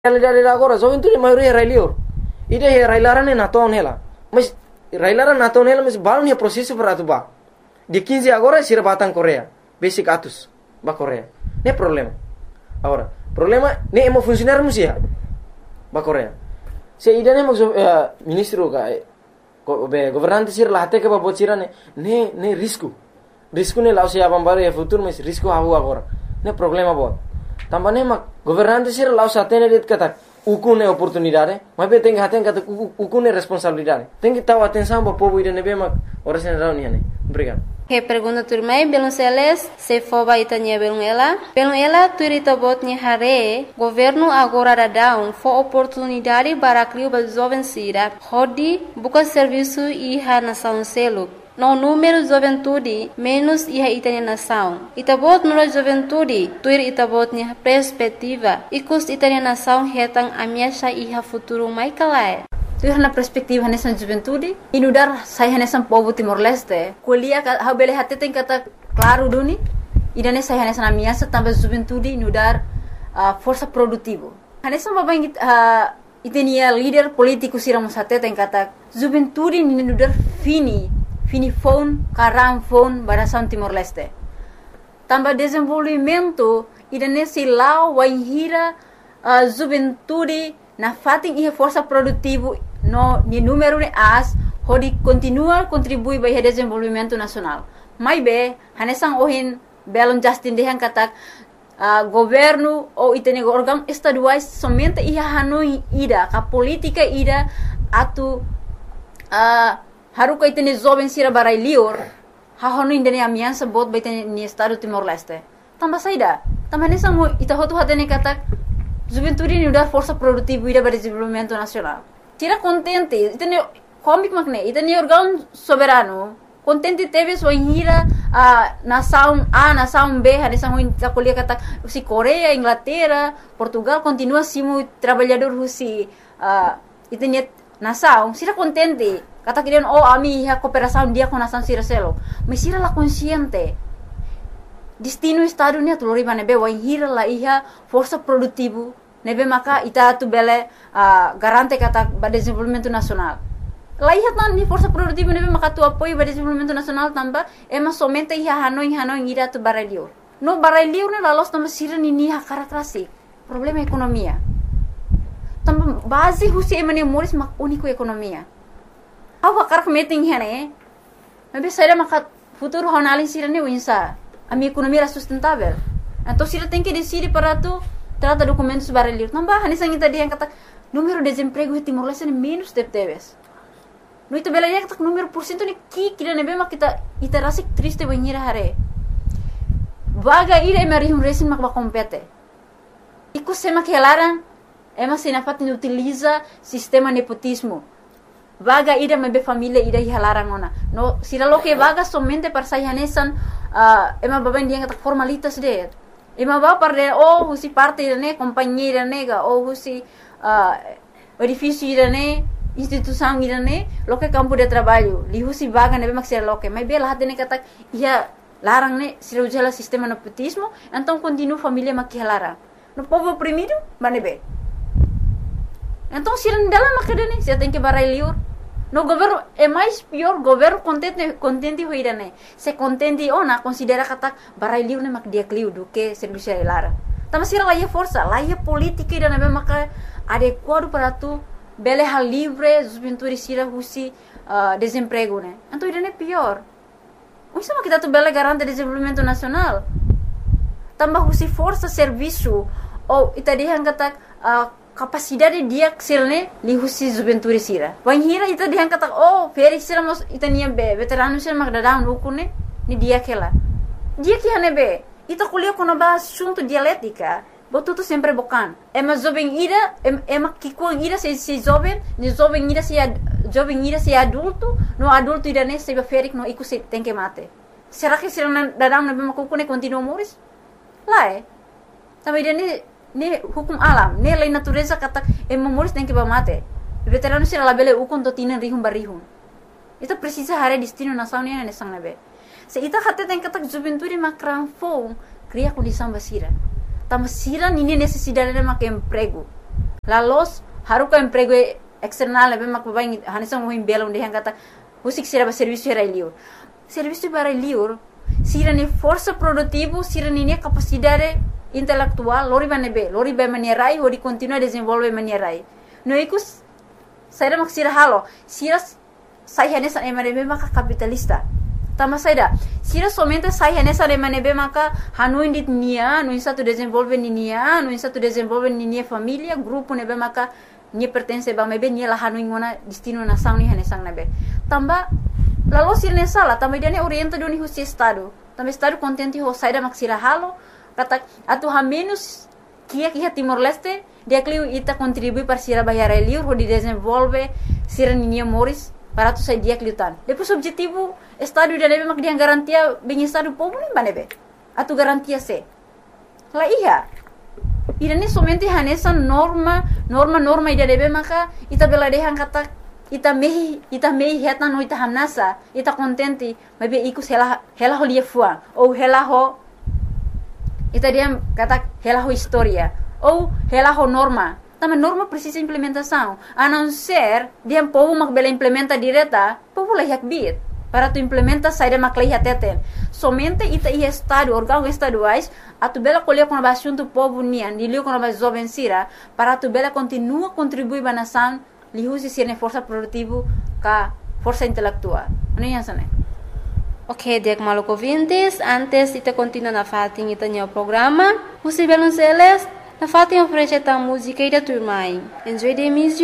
realidade agora, juventude maioria railior. Ide railarane na ton hela. Mas railaran na ton hela mas balon he processo para tu ba. De 15 agora sira batang Korea. Basic atus ba Korea. Ne problema. Agora, problema ne emo funcionário musia. Ba Korea. Se ide ne ministro ka governante sira lahate ka ba bocira ne risco. Risco ne lausia bambaro e futuro mas risco havu agora. Ne problema bot. Também mak governante sira lau satene det kata ukune oportunidade, mas be tem haten kata ukune responsabilidade. Tem que tahu atenção para povo ide nebe mak orasen rauni ane. Obrigado. Que pergunta turmai belum seles se foba itanya belum ela turita botnya hare governo agora dadão fo oportunidade para criar ba jovem sira hodi buka serviço iha nação selo. No número juventude menos iha itanya nação. Itabot nula juventude tuir itabotnya perspectiva. Ikus itanya nação hetang amiasha iha futuro mai kalai. Tuir na perspectiva nessa juventude inudar sai nessa povo Timor-Leste. Kuliah habele hati tem kata claro duni. Idane sai nessa amiasha tambah juventude inudar força produtivo. Nessa babang itenia líder político siramos hati tem kata juventude inudar fini phone, karam phone, barasan Timor-Leste. Tambah desenvolvimento, idane silau waihira juventude na fating ia força produtivo no ni número ne as hodi continua contribui para desenvolvimento nacional. Mai be hanesang ohin belon Justin dehan katak governo ou itene órgão estaduais somente ia hanoi ida ka política ida atu haruka itene jovem sira barai lior hahonu indene amiansa bot baitene ni estado Timor-Leste. Tambah saida tambah nesa mo itahotu hatene katak juventude ni udar força produtiva ida para desenvolvimento nacional. Tira contente itene komik makne itene órgão soberano contente teve so hira nação A nação B hanesa mo itakolia katak si Korea, Inglaterra, Portugal continua simu trabalhador husi itene nação sira contente kata kirian ami ha cooperação dia com nação sira selo mas sira la consciente destino estado ni tulori bane be wai hira la iha força produtivo nebe maka ita tu bele garante kata ba desenvolvimento nacional la iha tan ni força produtivo nebe maka tu apoio ba desenvolvimento nacional tamba ema somente iha hanoi ira tu barelio no barelio ne la los tamba sira ni ha karakterasi problema ekonomia tamba base husi emane moris mak único ekonomia Aku akar meeting hene, mas saya makat futuro análise sira ne winsa, a minha economia era sustentável. Então sira tem que decidir para tu trata documentos baralhos. Não bah, nessa kita dia kata número de desemprego em Timor-Leste é menos teves. No itu bela dia kata número porcento ni kira nebe mak kita iterasi triste banhira hare. Vaga ira mari resin mak kompete. Iku sema kelaran, ema sinafat ni utiliza sistema nepotismo. Vaga ida mebe família ida hilarang ona. No sira lo que vaga somente para sayanesan ema baban dia kata formalitas de. Ema ba parde husi parte ne companhia nega husi edifício ne instituição ne lo que campo de trabalho. Li husi vaga nebe maksira lo que. Mas bela hati ne kata ia larang ne sira ujala sistema nepotismo, então continua família makihalarang. No povo oprimido, banebe. Então sira dalam makadene, sira tem que barai liur. No governo é mais pior governo contente hoirane. Se contente ona considera kata barai liur ne mak dia kliu do que serviço lara. Tama sira lá força, lá política ida ne maka adequado para tu bele hal livre juventude sira husi desemprego ne. Então ida ne pior. Isso mak kita tu bele garante desenvolvimento nacional. Tambah husi força serviço ou itadihan kata capacidade dia selne li husi juventude sira. Wanhira ita dihan kata feri sira mos itania be veterano sira magdadang ukune ni dia kela. Dia que hanebe ita kuliah kono ba assunto dialética. Botuto sempre bocan. Ema jovem ira ema kikuang ira se jovem, ni jovem ira se adulto, no adulto ira ne se ferik no iku se tem que mate. Será que sira dadang na be makukune continua moris? Lá Também ne hukum alam, ne lei natureza kata memoris tem que mate. Veterano sira labele ukon to tinan rihum barihum. Itu precisa hare destino nação ne ne sang nabe. Se ita hate tem kata juventude makran fong cria condição basira. Tama sira nini necessidade de mak emprego. Lalos haruka emprego external lebe mak babai hanisa mo himbela onde hang kata husik sira ba serviço era liur. Serviço para liur sira ni força produtivo, sira ni capacidade intelectual, lori ba manierai ori continua desenvolve manierai. No ikus saira mak sira halo, sira sai hanesa emanebe maka capitalista. Tama saida, sira somente sai hanesa emanebe maka hanu indit nia, no insa tu desenvolve nia, no insa tu desenvolve nia família, grupo nebe maka ni pertence ba mebe ni la hanu ingona destino nação ni hanesang nebe. Tamba lalu sira ne sala, tamba dia ne orienta do ni husi estado. Tamba estado contente ho saida mak sira halo, kata atu ha menos kia Timor Leste, dia kliu ita contribui para sira bayar liur ho di desenvolve sira nia moris para tu sai dia kliutan. Depois objetivo estado dia nebe mak dia garantia bem estado povo nem banebe. Atu garantia se. La iya. Ida ni somente hanesa norma ida debe maka ita bela dehan kata ita mehi heta no ita hanasa ita contente mabe ikus hela ho lia fuang ou hela ho ita dia kata hela ho historia ou hela ho norma. Também norma precisa implementação. A não ser dia povo mak bela implementa direta, povo lah yak bit. Para tu implementa saída macleia teten. Somente ita ia estado, órgão estaduais, a tu bela colher com a assunto povo nian, de liu com a jovem sira, para tu bela continua contribuir para a nação, li usi sirne força produtivo ka força intelectual. Não é assim, né? Ok, dek maluco ouvintes, antes ita continua na fatin ita nyo programa, usi belum seles, na fatin oferece ta música ida turmai. Enjoy the music.